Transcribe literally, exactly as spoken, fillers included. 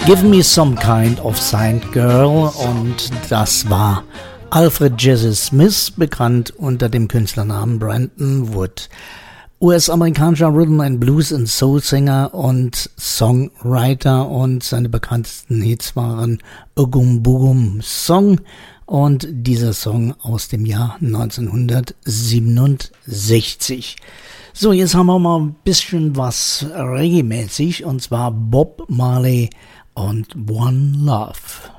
Give Me Some Kind of Saint Girl, und das war Alfred Jesse Smith, bekannt unter dem Künstlernamen Brandon Wood. U S-amerikanischer Rhythm and Blues und Soul Singer und Songwriter, und seine bekanntesten Hits waren Ogum Bugum Song und dieser Song aus dem Jahr neunzehnhundertsiebenundsechzig. So, jetzt haben wir mal ein bisschen was Reggae-mäßig, und zwar Bob Marley und One Love.